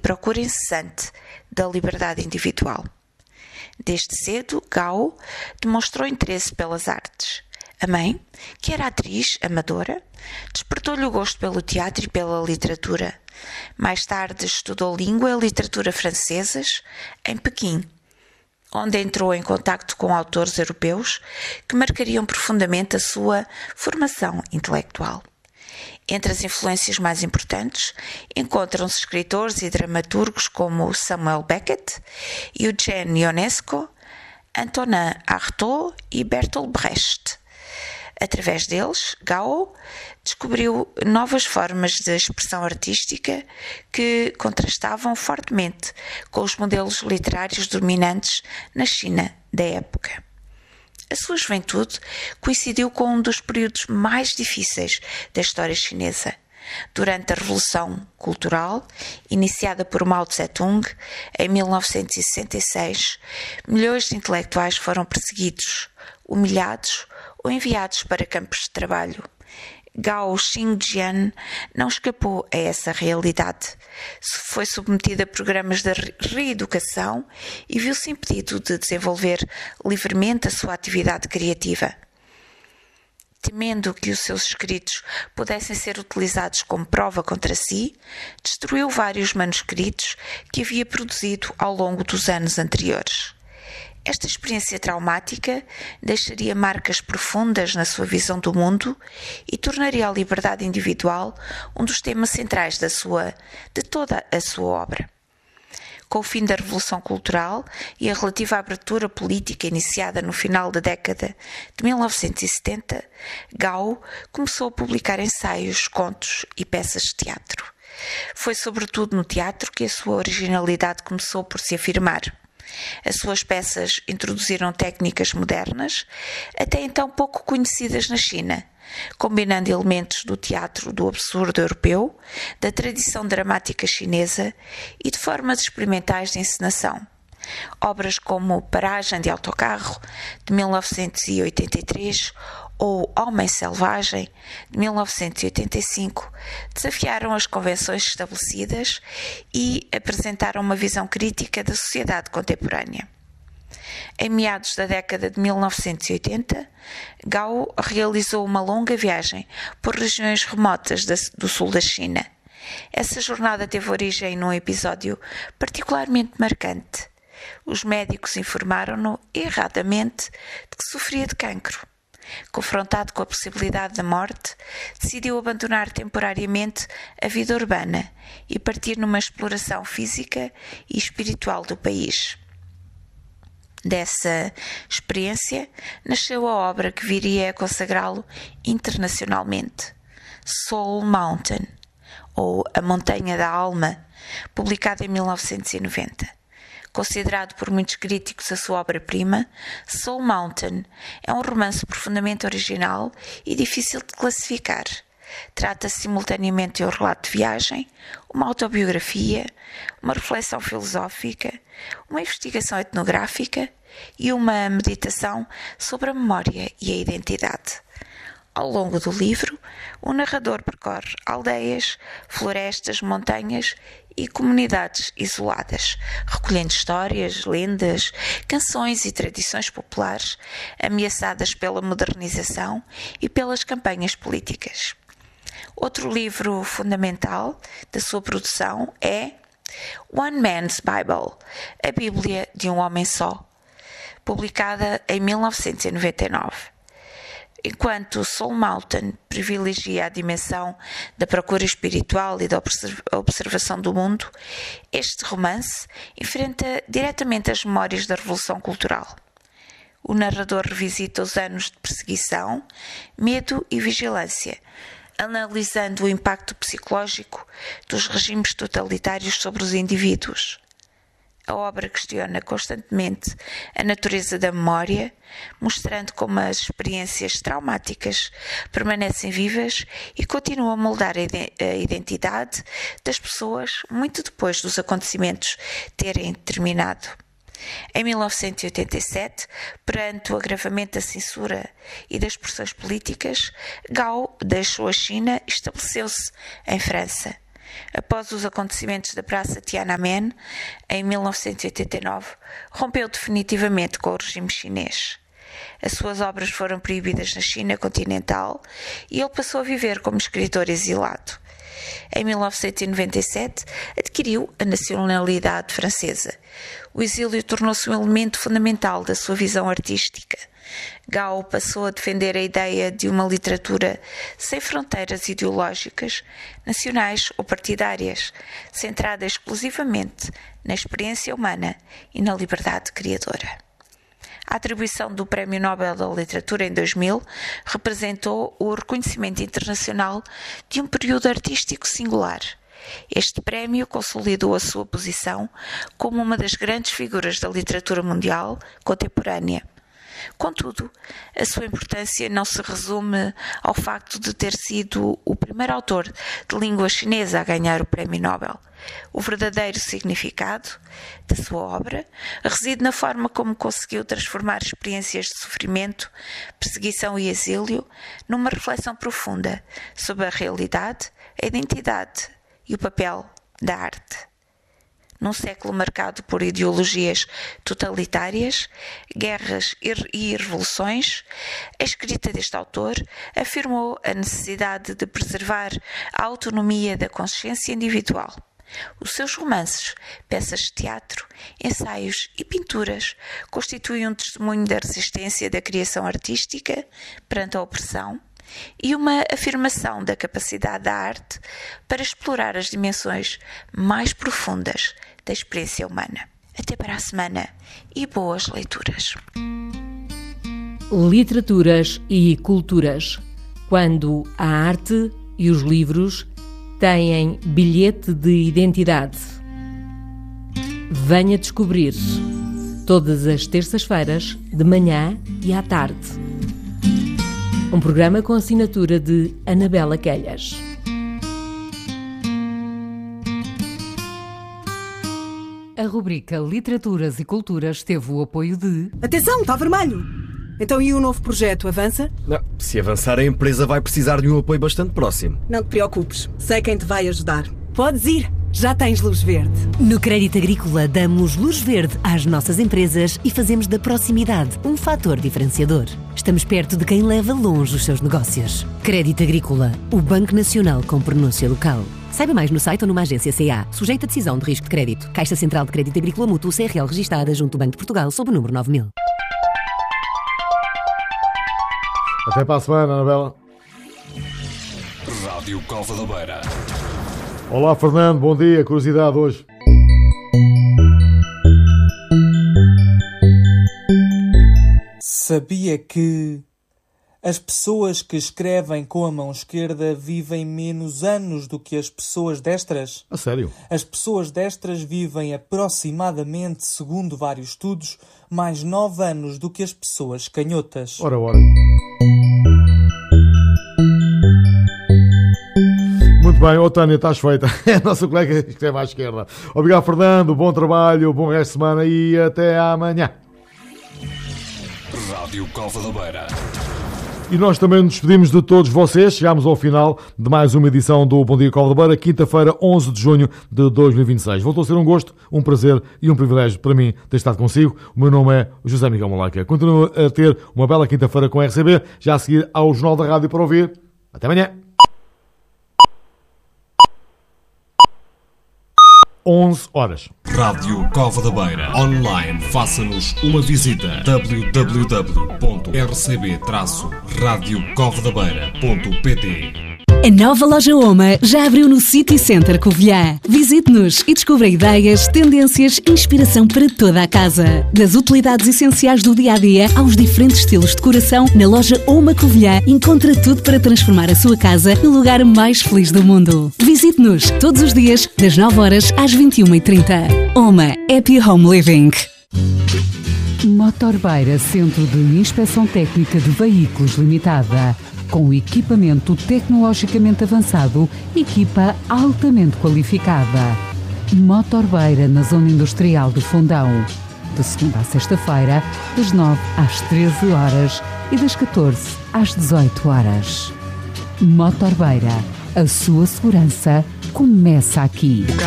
procura incessante da liberdade individual. Desde cedo, Gao demonstrou interesse pelas artes. A mãe, que era atriz amadora, despertou-lhe o gosto pelo teatro e pela literatura. Mais tarde estudou língua e literatura francesas em Pequim, onde entrou em contacto com autores europeus que marcariam profundamente a sua formação intelectual. Entre as influências mais importantes encontram-se escritores e dramaturgos como Samuel Beckett, Eugène Ionesco, Antonin Artaud e Bertolt Brecht. Através deles, Gao descobriu novas formas de expressão artística que contrastavam fortemente com os modelos literários dominantes na China da época. A sua juventude coincidiu com um dos períodos mais difíceis da história chinesa. Durante a Revolução Cultural, iniciada por Mao Tse-tung em 1966, milhões de intelectuais foram perseguidos, humilhados ou enviados para campos de trabalho. Gao Xingjian não escapou a essa realidade. Foi submetido a programas de reeducação e viu-se impedido de desenvolver livremente a sua atividade criativa. Temendo que os seus escritos pudessem ser utilizados como prova contra si, destruiu vários manuscritos que havia produzido ao longo dos anos anteriores. Esta experiência traumática deixaria marcas profundas na sua visão do mundo e tornaria a liberdade individual um dos temas centrais de toda a sua obra. Com o fim da Revolução Cultural e a relativa abertura política iniciada no final da década de 1970, Gao começou a publicar ensaios, contos e peças de teatro. Foi sobretudo no teatro que a sua originalidade começou por se afirmar. As suas peças introduziram técnicas modernas, até então pouco conhecidas na China, combinando elementos do teatro do absurdo europeu, da tradição dramática chinesa e de formas experimentais de encenação. Obras como Paragem de Autocarro, de 1983, ou Homem Selvagem, de 1985, desafiaram as convenções estabelecidas e apresentaram uma visão crítica da sociedade contemporânea. Em meados da década de 1980, Gao realizou uma longa viagem por regiões remotas do sul da China. Essa jornada teve origem num episódio particularmente marcante. Os médicos informaram-no erradamente de que sofria de cancro. Confrontado com a possibilidade da morte, decidiu abandonar temporariamente a vida urbana e partir numa exploração física e espiritual do país. Dessa experiência nasceu a obra que viria a consagrá-lo internacionalmente, Soul Mountain, ou A Montanha da Alma, publicada em 1990. Considerado por muitos críticos a sua obra-prima, Soul Mountain é um romance profundamente original e difícil de classificar. Trata-se simultaneamente de um relato de viagem, uma autobiografia, uma reflexão filosófica, uma investigação etnográfica e uma meditação sobre a memória e a identidade. Ao longo do livro, o narrador percorre aldeias, florestas, montanhas e comunidades isoladas, recolhendo histórias, lendas, canções e tradições populares ameaçadas pela modernização e pelas campanhas políticas. Outro livro fundamental da sua produção é One Man's Bible, a Bíblia de um Homem Só, publicada em 1999. Enquanto Soul Mountain privilegia a dimensão da procura espiritual e da observação do mundo, este romance enfrenta diretamente as memórias da Revolução Cultural. O narrador revisita os anos de perseguição, medo e vigilância, analisando o impacto psicológico dos regimes totalitários sobre os indivíduos. A obra questiona constantemente a natureza da memória, mostrando como as experiências traumáticas permanecem vivas e continuam a moldar a identidade das pessoas muito depois dos acontecimentos terem terminado. Em 1987, perante o agravamento da censura e das pressões políticas, Gao deixou a China e estabeleceu-se em França. Após os acontecimentos da Praça Tiananmen, em 1989, rompeu definitivamente com o regime chinês. As suas obras foram proibidas na China continental e ele passou a viver como escritor exilado. Em 1997, adquiriu a nacionalidade francesa. O exílio tornou-se um elemento fundamental da sua visão artística. Gao passou a defender a ideia de uma literatura sem fronteiras ideológicas, nacionais ou partidárias, centrada exclusivamente na experiência humana e na liberdade criadora. A atribuição do Prémio Nobel da Literatura em 2000 representou o reconhecimento internacional de um período artístico singular. Este prémio consolidou a sua posição como uma das grandes figuras da literatura mundial contemporânea. Contudo, a sua importância não se resume ao facto de ter sido o primeiro autor de língua chinesa a ganhar o Prémio Nobel. O verdadeiro significado da sua obra reside na forma como conseguiu transformar experiências de sofrimento, perseguição e exílio numa reflexão profunda sobre a realidade, a identidade e o papel da arte. Num século marcado por ideologias totalitárias, guerras e revoluções, a escrita deste autor afirmou a necessidade de preservar a autonomia da consciência individual. Os seus romances, peças de teatro, ensaios e pinturas constituem um testemunho da resistência da criação artística perante a opressão e uma afirmação da capacidade da arte para explorar as dimensões mais profundas da experiência humana. Até para a semana e boas leituras. Literaturas e culturas. Quando a arte e os livros têm bilhete de identidade. Venha descobrir. Todas as terças-feiras, de manhã e à tarde. Um programa com assinatura de Anabela Quelhas. A rubrica Literaturas e Culturas teve o apoio de... Atenção, está vermelho! Então e o novo projeto, avança? Não, se avançar a empresa vai precisar de um apoio bastante próximo. Não te preocupes, sei quem te vai ajudar. Podes ir, já tens luz verde. No Crédito Agrícola damos luz verde às nossas empresas e fazemos da proximidade um fator diferenciador. Estamos perto de quem leva longe os seus negócios. Crédito Agrícola, o Banco Nacional com pronúncia local. Saiba mais no site ou numa agência CA. Sujeito a decisão de risco de crédito. Caixa Central de Crédito Agrícola Mútuo CRL registada junto do Banco de Portugal sob o número 9000. Até para a semana, Anabela. Rádio Cova da Beira. Olá, Fernando. Bom dia. Curiosidade hoje. Sabia que as pessoas que escrevem com a mão esquerda vivem menos anos do que as pessoas destras? A sério? As pessoas destras vivem aproximadamente, segundo vários estudos, mais 9 anos do que as pessoas canhotas. Ora. Muito bem, Tânia, estás feita. É a nossa colega que escreve à esquerda. Obrigado, Fernando. Bom trabalho, bom resto de semana e até amanhã. Rádio Cova da Beira. E nós também nos despedimos de todos vocês. Chegámos ao final de mais uma edição do Bom Dia Cova da Beira, quinta-feira, 11 de junho de 2026. Voltou a ser um gosto, um prazer e um privilégio para mim ter estado consigo. O meu nome é José Miguel Malaca. Continuo a ter uma bela quinta-feira com a RCB, já a seguir ao Jornal da Rádio para ouvir. Até amanhã. 11 horas. Rádio Cova da Beira. Online. Faça-nos uma visita. www.rcb-radiocovadabeira.pt. A nova loja Oma já abriu no City Center Covilhã. Visite-nos e descubra ideias, tendências e inspiração para toda a casa. Das utilidades essenciais do dia-a-dia aos diferentes estilos de decoração, na loja Oma Covilhã encontra tudo para transformar a sua casa no lugar mais feliz do mundo. Visite-nos todos os dias, das 9 horas às 21h30. Oma Happy Home Living. Motorbeira, Centro de Inspeção Técnica de Veículos Limitada. Com equipamento tecnologicamente avançado, equipa altamente qualificada. Motorbeira, na Zona Industrial do Fundão. De segunda a sexta-feira, das 9 às 13 horas e das 14 às 18 horas. Motorbeira, a sua segurança começa aqui.